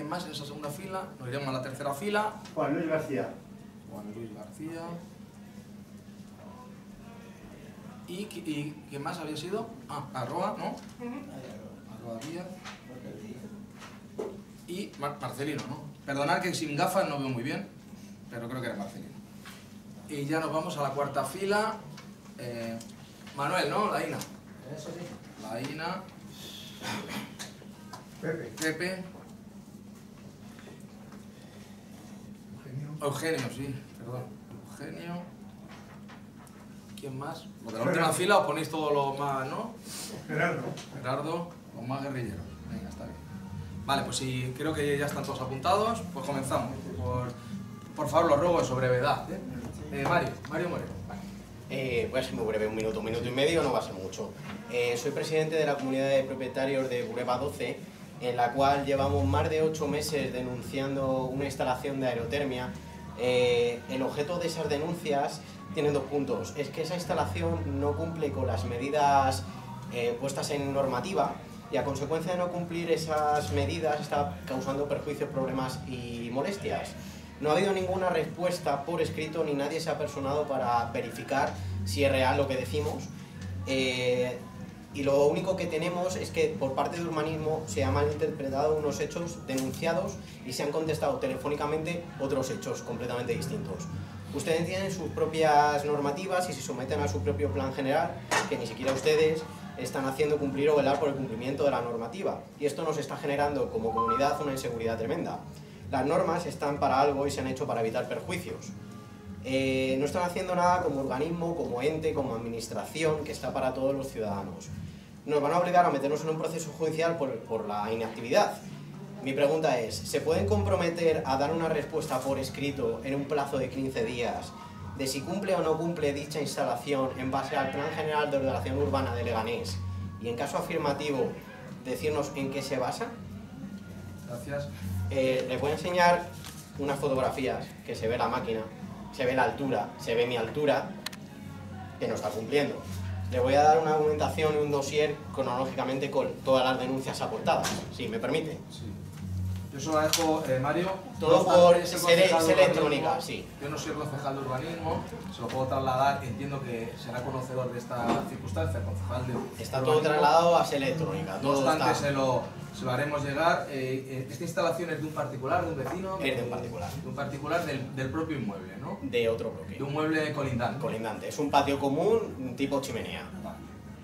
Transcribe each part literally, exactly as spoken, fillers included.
¿quién más en esa segunda fila? Nos iremos a la tercera fila. Juan Luis García. Juan Luis García. ¿Y, y quién más había sido? Ah, Arroa, ¿no? Arroa Díaz. Y Mar Marcelino, ¿no? Perdonad que sin gafas no veo muy bien, pero creo que era Marcelino. Y ya nos vamos a la cuarta fila. Eh, Manuel, ¿no? La Ina. Eso sí. La Ina. Pepe. Pepe. Eugenio. Eugenio, sí, perdón. Eugenio. ¿Quién más? Lo de la Gerardo. última fila os ponéis todos los más, ¿no? Gerardo. Gerardo, los más guerrilleros. Venga, está bien. Vale, pues si creo que ya están todos apuntados, pues comenzamos. Por, por favor, los ruego de su brevedad. ¿eh? Eh, Mario, Mario Moreno. Vale. Eh, voy a ser muy breve, un minuto, un minuto y medio, no va a ser mucho. Eh, soy presidente de la comunidad de propietarios de Bureba doce, en la cual llevamos más de ocho meses denunciando una instalación de aerotermia. Eh, el objeto de esas denuncias tiene dos puntos. Es que esa instalación no cumple con las medidas eh, puestas en normativa y a consecuencia de no cumplir esas medidas está causando perjuicios, problemas y molestias. No ha habido ninguna respuesta por escrito ni nadie se ha personado para verificar si es real lo que decimos. Eh, y lo único que tenemos es que por parte de urbanismo se han malinterpretado unos hechos denunciados y se han contestado telefónicamente otros hechos completamente distintos. Ustedes tienen sus propias normativas y se someten a su propio plan general, que ni siquiera ustedes están haciendo cumplir o velar por el cumplimiento de la normativa. Y esto nos está generando como comunidad una inseguridad tremenda. Las normas están para algo y se han hecho para evitar perjuicios. Eh, no están haciendo nada como organismo, como ente, como administración, que está para todos los ciudadanos. Nos van a obligar a meternos en un proceso judicial por, por la inactividad. Mi pregunta es, ¿se pueden comprometer a dar una respuesta por escrito en un plazo de quince días de si cumple o no cumple dicha instalación en base al Plan General de Ordenación Urbana de Leganés? Y en caso afirmativo, decirnos en qué se basa. Gracias. Eh, les voy a enseñar unas fotografías que se ve la máquina, se ve la altura, se ve mi altura, que no está cumpliendo. Le voy a dar una argumentación y un dossier cronológicamente con todas las denuncias aportadas, si me permite. Sí. Yo solo dejo, eh, Mario. Todo no por es el sede, concejal de sede urbanismo. electrónica, sí. Yo no soy el concejal de urbanismo, se lo puedo trasladar, entiendo que será conocedor de esta circunstancia, el concejal de Está de todo urbanismo. trasladado a sede electrónica. No Todo obstante, está... se lo, se lo haremos llegar. Eh, eh, ¿Esta instalación es de un particular, de un vecino? Es de un particular. De un particular del, del propio inmueble, ¿no? De otro bloque. De un mueble colindante. Colindante. Es un patio común tipo chimenea. Vale.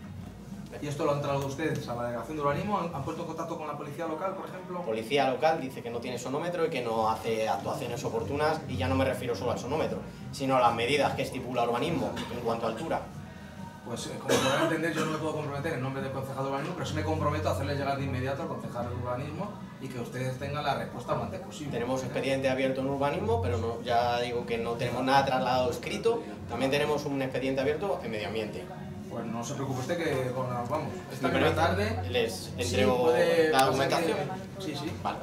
¿Y esto lo han trasladado ustedes a la delegación de urbanismo? ¿Han, han puesto en contacto con la policía local, por ejemplo? Policía local dice que no tiene sonómetro y que no hace actuaciones oportunas, y ya no me refiero solo al sonómetro, sino a las medidas que estipula urbanismo en cuanto a altura. Pues eh, como podrán entender, yo no me puedo comprometer en nombre del concejal de urbanismo, pero sí me comprometo a hacerle llegar de inmediato al concejal de urbanismo y que ustedes tengan la respuesta lo antes posible. Tenemos expediente abierto en urbanismo, pero no, ya digo que no tenemos nada trasladado escrito. También tenemos un expediente abierto en medio ambiente. Pues no se preocupe usted que con la, vamos, esta Me misma permite, tarde les sí, entrego puede la documentación. pasar que- Sí, sí. Vale.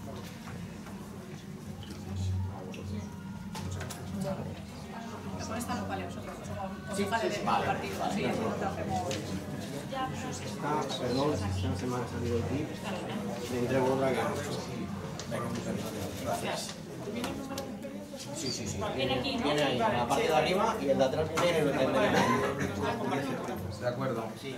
Con esta no vale, vosotros somos Sí, concejales sí, sí, del vale, partido. vale. Sí, no trabajemos. Esta, perdón, esta se me ha salido aquí. Le entrego otra que... Gracias. Sí, sí, sí. Viene aquí, ¿no? Viene ahí, en la parte de arriba, y el de atrás viene en el de medio. De acuerdo. Sí.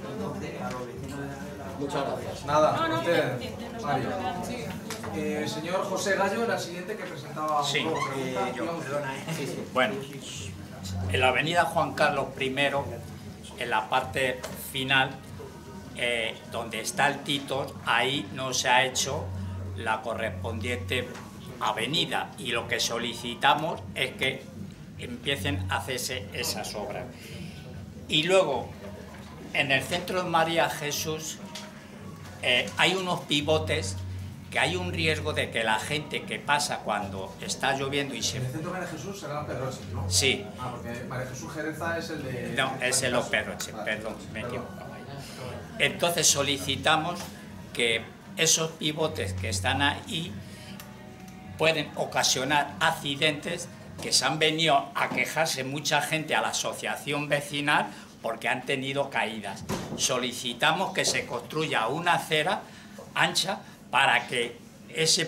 Muchas gracias. Nada, No, no, usted, te- te- te- Mario. Eh, señor José Gallo era el siguiente que presentaba Sí, un poco pregunta. eh, yo, Digamos, perdona, ¿eh? Sí, sí. Bueno, en la avenida Juan Carlos primero, en la parte final, eh, donde está el Tito, ahí no se ha hecho la correspondiente avenida, y lo que solicitamos es que empiecen a hacerse esas obras. Y luego, en el centro de María Jesús, eh, hay unos pivotes que hay un riesgo de que la gente que pasa cuando está lloviendo y se... En el centro María Jesús será Pedroche, ¿no? Sí, Ah, porque María Jesús Jereza es el de... no, es el Pedroche, Vale, perdón, me perdón. equivoco. Entonces solicitamos que esos pivotes que están ahí pueden ocasionar accidentes, que se han venido a quejarse mucha gente a la asociación vecinal porque han tenido caídas. Solicitamos que se construya una acera ancha para que ese